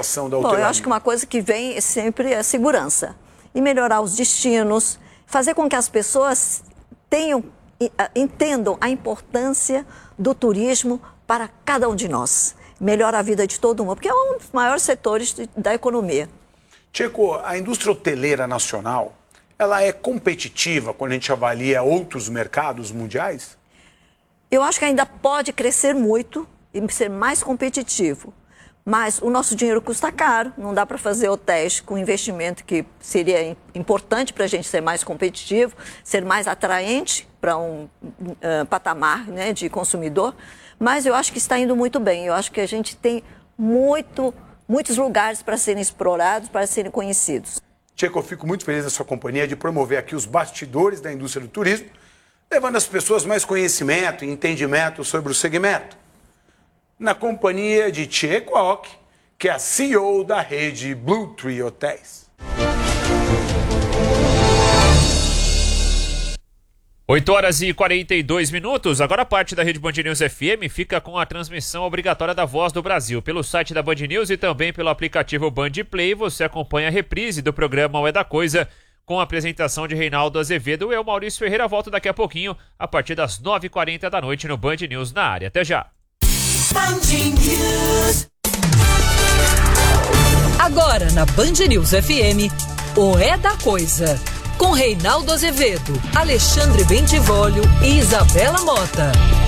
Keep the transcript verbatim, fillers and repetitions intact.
atuação da Bom, hotelaria? eu acho que uma coisa que vem sempre é segurança. E melhorar os destinos, fazer com que as pessoas tenham, entendam a importância do turismo para cada um de nós. Melhora a vida de todo mundo, porque é um dos maiores setores de, da economia. Tcheco, a indústria hoteleira nacional, ela é competitiva quando a gente avalia outros mercados mundiais? Eu acho que ainda pode crescer muito e ser mais competitivo. Mas o nosso dinheiro custa caro, não dá para fazer hotéis com investimento que seria importante para a gente ser mais competitivo, ser mais atraente para um uh, patamar, né, de consumidor. Mas eu acho que está indo muito bem. Eu acho que a gente tem muito, muitos lugares para serem explorados, para serem conhecidos. Tcheco, eu fico muito feliz da sua companhia de promover aqui os bastidores da indústria do turismo, levando as pessoas mais conhecimento e entendimento sobre o segmento. Na companhia de Tcheco Aoki, que é a C E O da rede Blue Tree Hotéis. oito horas e quarenta e dois minutos. Agora a parte da Rede Band News F M fica com a transmissão obrigatória da Voz do Brasil. Pelo site da Band News e também pelo aplicativo Band Play, você acompanha a reprise do programa O É da Coisa, com a apresentação de Reinaldo Azevedo. Eu, Maurício Ferreira, volto daqui a pouquinho, a partir das nove e quarenta da noite no Band News na área. Até já! Agora na Band News F M, O É da Coisa, com Reinaldo Azevedo, Alexandre Bentivolio e Isabela Mota.